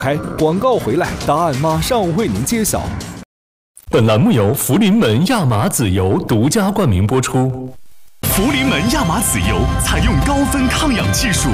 广告回来，答案马上为您揭晓。 本栏目由福临门亚麻籽油独家冠名播出。 福临门亚麻籽油采用高分抗氧技术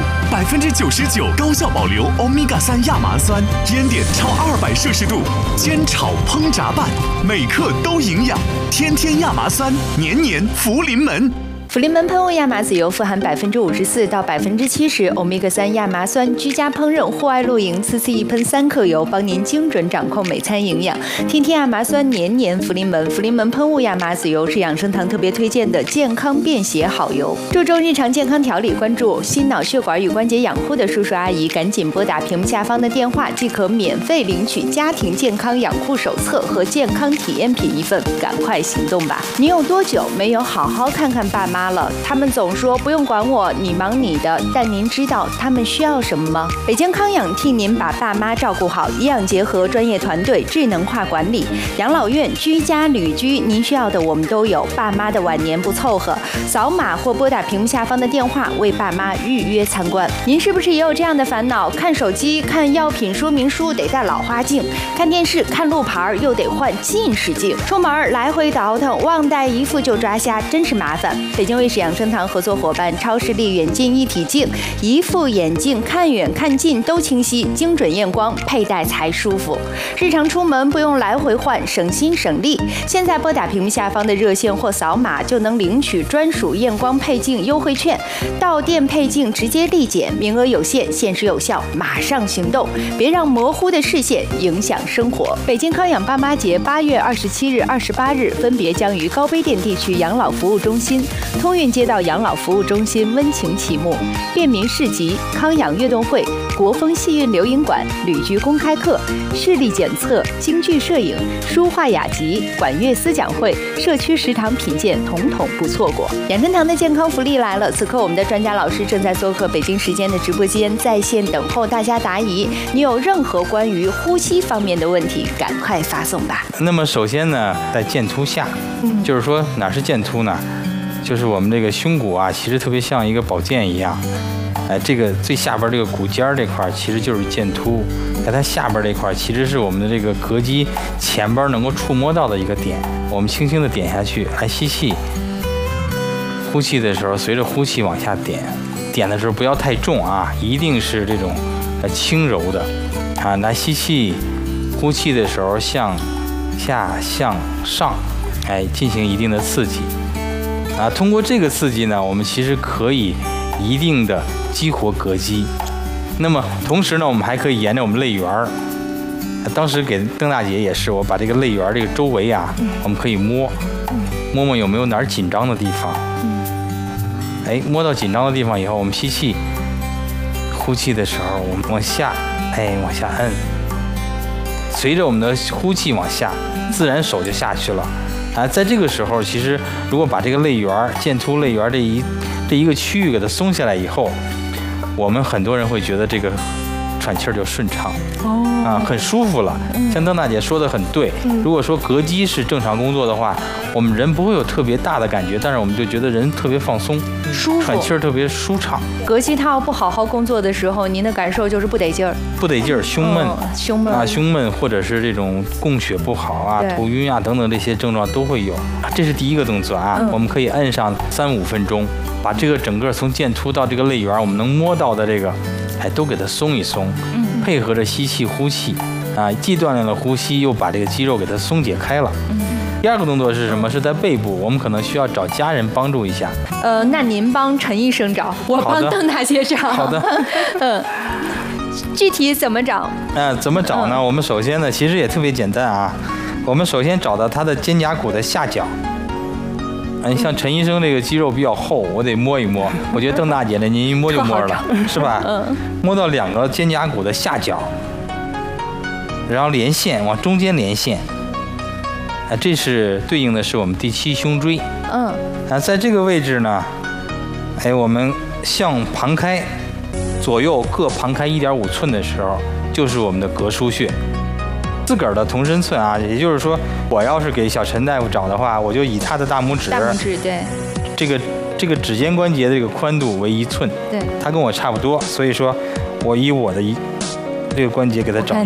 ，99%高效保留欧米伽3亚麻酸，烟点超200摄氏度，煎炒烹炸拌，每克都营养，天天亚麻酸，年年福临门。 福临门喷雾亚麻籽油富含54%到70%欧米伽3亚麻酸，居家烹饪、户外露营，次一喷3克油，帮您精准掌控每餐营养。天天亚麻酸，年年福临门。福临门喷雾亚麻籽油是养生堂特别推荐的健康便携好油，注重日常健康调理，关注心脑血管与关节养护的叔叔阿姨，赶紧拨打屏幕下方的电话，即可免费领取家庭健康养护手册和健康体验品1份，赶快行动吧！你有多久没有好好看看爸妈了？他们总说不用管我，你忙你的，但您知道他们需要什么吗？北京康养替您把爸妈照顾好，医养结合，专业团队，智能化管理，养老院、居家、旅居，您需要的我们都有。爸妈的晚年不凑合，扫码或拨打屏幕下方的电话为爸妈预约参观。您是不是也有这样的烦恼？看手机、看药品说明书得戴老花镜，看电视、看路牌又得换近视镜，出门来回倒腾，忘带一副就抓瞎，真是麻烦。北京卫视养生堂合作伙伴超视力远近一体镜，一副眼镜看远看近都清晰，精准验光，佩戴才舒服。日常出门不用来回换，省心省力。现在拨打屏幕下方的热线或扫码就能领取专属验光配镜优惠券，到店配镜直接立减，名额有限，限时有效，马上行动，别让模糊的视线影响生活。北京康养爸妈节8月27日、28日分别将于高碑店地区养老服务中心、通运街道养老服务中心温情启幕，便民市集、康养运动会、国风戏韵流影馆、旅居公开课、视力检测、京剧摄影、书画雅集、管乐思讲会、社区食堂品鉴，统统不错过。养生堂的健康福利来了，此刻我们的专家老师正在做客北京时间的直播间，在线等候大家答疑。你有任何关于呼吸方面的问题，赶快发送吧。 那么首先呢，在剑突下，就是说哪是剑突呢？就是我们这个胸骨啊，其实特别像一个宝剑一样，这个最下边这个骨尖这块其实就是剑突，在它下边这块其实是我们的这个膈肌前边能够触摸到的一个点，我们轻轻的点下去，来吸气，呼气的时候随着呼气往下点，点的时候不要太重啊，一定是这种轻柔的啊，来吸气，呼气的时候向下向上，进行一定的刺激。通过这个刺激呢，我们其实可以一定的激活膈肌。那么同时呢，我们还可以沿着我们肋缘儿，当时给邓大姐也是，我把这个肋缘这个周围啊，我们可以摸摸有没有哪儿紧张的地方。摸到紧张的地方以后，我们吸气，呼气的时候我们往下，往下摁，随着我们的呼气往下，自然手就下去了。在这个时候，其实如果把这个肋缘、剑突肋缘这一个区域给它松下来以后，我们很多人会觉得这个喘气儿就顺畅，很舒服了。像邓大姐说的很对，如果说膈肌是正常工作的话，我们人不会有特别大的感觉，但是我们就觉得人特别放松， 舒服， 喘气儿特别舒畅。 膈肌它要不好好工作的时候，您的感受就是不得劲儿，胸闷，或者是这种供血不好啊、头晕啊等等这些症状都会有。这是第一个动作啊，我们可以摁上3-5分钟，把这个整个从剑突到这个肋缘，我们能摸到的这个，都给它松一松，配合着吸气、呼气，既锻炼了呼吸，又把这个肌肉给它松解开了。第二个动作是什么？是在背部，我们可能需要找家人帮助一下。 那您帮陈医生找，我帮邓大姐找。 好的。 具体怎么找？ 怎么找呢？我们首先呢，其实也特别简单啊。我们首先找到他的肩胛骨的下角。像陈医生这个肌肉比较厚，我得摸一摸。我觉得邓大姐呢，您一摸就摸了，是吧？摸到2个肩胛骨的下角，然后连线往中间连线。这是对应的是我们第7胸椎。在这个位置呢，我们向旁开，左右各旁开1.5寸的时候，就是我们的膈腧穴。自个儿的同身寸啊，也就是说，我要是给小陈大夫找的话，我就以他的大拇指， 对， 这个指尖关节的这个宽度为1寸， 对， 他跟我差不多，所以说我以我的这个关节给它找